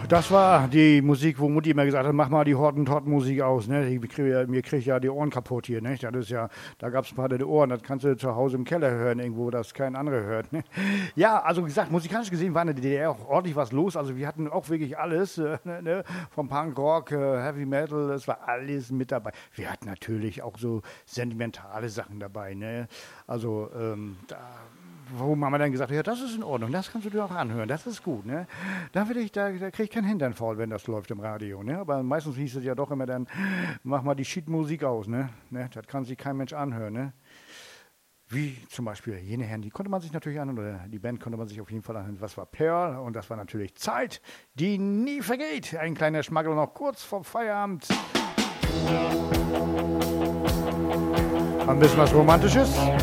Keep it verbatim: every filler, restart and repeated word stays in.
das war die Musik, wo Mutti immer gesagt hat, mach mal die Hottentott-Musik aus. Ne? Ich krieg, ja- mir kriegt ja die Ohren kaputt hier. Ne? Das ist ja, da gab es ein paar der Ohren, das kannst du zu Hause im Keller hören, irgendwo, das kein anderer hört. Ne? Ja, also gesagt, musikalisch gesehen war in der D D R auch ordentlich was los. Also wir hatten auch wirklich alles, äh, ne? Vom Punkrock, äh, Heavy Metal, es war alles mit dabei. Wir hatten natürlich auch so sentimentale Sachen dabei. Ne? Also ähm, da warum haben wir dann gesagt, ja, das ist in Ordnung, das kannst du dir auch anhören, das ist gut, ne? Da will ich, da, da kriege ich keinen Hintern faul, wenn das läuft im Radio, ne? Aber meistens hieß es ja doch immer dann, mach mal die Shit-Musik aus, ne? ne? Das kann sich kein Mensch anhören, ne? Wie zum Beispiel jene Herren, die konnte man sich natürlich anhören, oder die Band konnte man sich auf jeden Fall anhören. Was war Pearl? Und das war natürlich Zeit, die nie vergeht. Ein kleiner Schmackel noch kurz vor Feierabend. Ein bisschen was Romantisches.